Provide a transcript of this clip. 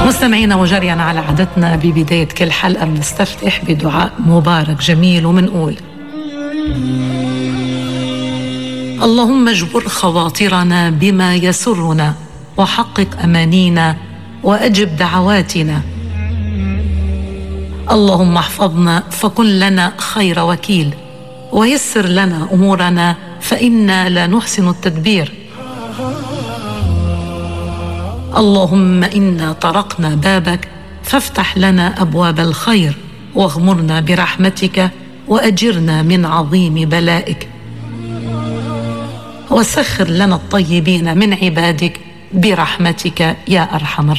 مستمعينا، وجريا على عادتنا ببداية كل حلقة بنستفتح بدعاء مبارك جميل ومنقول: اللهم اجبر خواطرنا بما يسرنا، وحقق أمانينا، وأجب دعواتنا. اللهم احفظنا فكن لنا خير وكيل، ويسر لنا أمورنا فإنا لا نحسن التدبير. اللهم إنا طرقنا بابك فافتح لنا أبواب الخير، واغمرنا برحمتك، وأجرنا من عظيم بلائك، وسخر لنا الطيبين من عبادك برحمتك يا أرحم الراحمين.